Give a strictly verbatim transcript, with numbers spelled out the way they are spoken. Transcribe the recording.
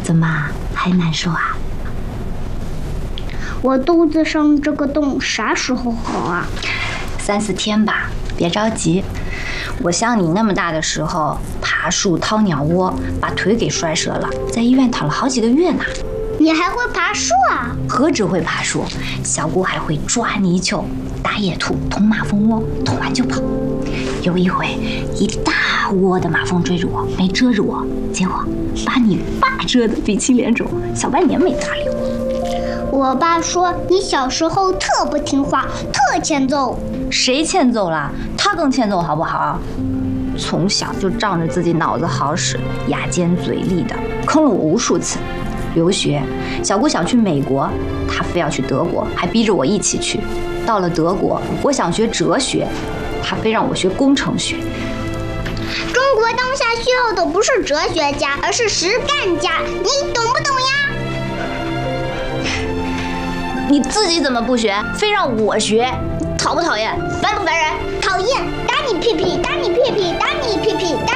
怎么还难受啊？ 我肚子上这个洞啥时候好啊？ 三四天吧，别着急。我像你那么大的时候，爬树掏鸟窝，把腿给摔折了，在医院躺了好几个月呢。 你还会爬树啊？ 何止会爬树，小姑还会抓泥鳅、打野兔、捅马蜂窝，捅完就跑。有一回，一大窝的马蜂追着我，没遮着我，结果把你爸蛰得鼻青脸肿，小半年没搭理我。 我爸说你小时候特不听话，特欠揍。 谁欠揍了？他更欠揍好不好？从小就仗着自己脑子好使，牙尖嘴利的，坑了我无数次。留学，小姑想去美国，他非要去德国，还逼着我一起去。到了德国，我想学哲学，他非让我学工程学。 中国当下需要的不是哲学家，而是实干家，你懂不懂呀？ 你自己怎么不学，非让我学？讨不讨厌？烦不烦人？